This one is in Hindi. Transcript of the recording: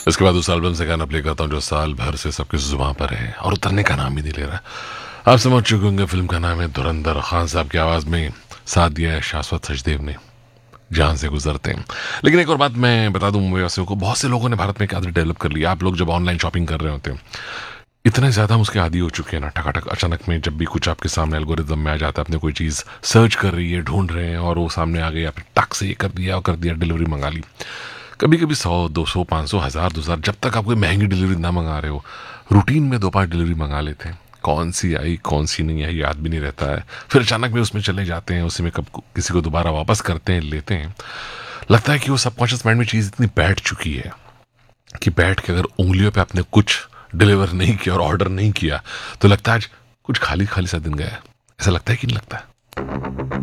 इसके बाद उस एल्बम से गाना प्ले करता हूँ जो साल भर से सबकी जुबान पर है और उतरने का नाम ही नहीं ले रहा। आप समझ चुके होंगे, फिल्म का नाम है धुरंधर। खान साहब की आवाज में साथ दिया है शाश्वत सचदेव ने, जान से गुजरते हैं। लेकिन एक और बात मैं बता दूं मुंबईवासियों को, बहुत से लोगों ने भारत में एक आदत डेवलप कर लिया। आप लोग जब ऑनलाइन शॉपिंग कर रहे होते हैं, इतने ज्यादा हम उसके आदी हो चुके हैं ना, टकाटक अचानक में जब भी कुछ आपके सामने एल्गोरिदम में आ जाता है, आपने कोई चीज सर्च कर रही है, ढूंढ रहे हैं और वो सामने आ गई, आपने टक से ये कर दिया और कर दिया, डिलीवरी मंगा ली। कभी कभी 100, 200, 500, 1000, 2000, जब तक आप कोई महंगी डिलीवरी ना मंगा रहे हो, रूटीन में 2-5 डिलीवरी मंगा लेते हैं। कौन सी आई कौन सी नहीं आई याद भी नहीं रहता है। फिर अचानक में उसमें चले जाते हैं, उसी में कब किसी को दोबारा वापस करते हैं, लेते हैं। लगता है कि वो सबकॉन्शियस माइंड में चीज़ इतनी बैठ चुकी है कि बैठ के अगर उंगलियों पे आपने कुछ डिलीवर नहीं किया और ऑर्डर नहीं किया, तो लगता है आज कुछ खाली खाली सा दिन गया है। ऐसा लगता है कि नहीं लगता है?